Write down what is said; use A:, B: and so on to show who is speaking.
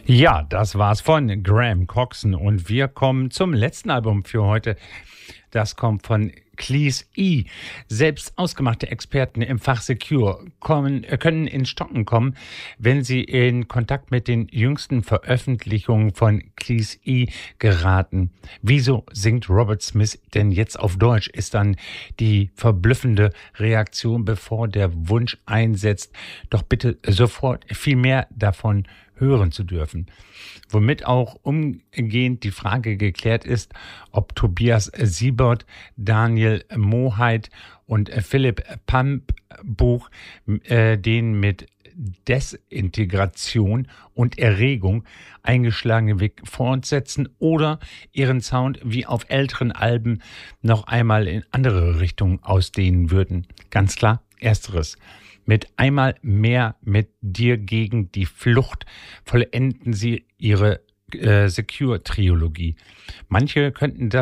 A: Ja, das war's von Graham Coxon und wir kommen zum letzten Album für heute. Das kommt von Cleese E. Selbst ausgemachte Experten im Fach Secure können in Stocken kommen, wenn sie in Kontakt mit den jüngsten Veröffentlichungen von Cleese E. geraten. Wieso singt Robert Smith denn jetzt auf Deutsch, ist dann die verblüffende Reaktion, bevor der Wunsch einsetzt, doch bitte sofort viel mehr davon hören zu dürfen. Womit auch umgehend die Frage geklärt ist, ob Tobias Siebert, Daniel Moheit und Philipp Pampbuch den mit Desintegration und Erregung eingeschlagenen Weg fortsetzen oder ihren Sound wie auf älteren Alben noch einmal in andere Richtungen ausdehnen würden. Ganz klar, ersteres. Mit einmal mehr mit dir gegen die Flucht vollenden sie ihre Secure-Trilogie. Manche könnten das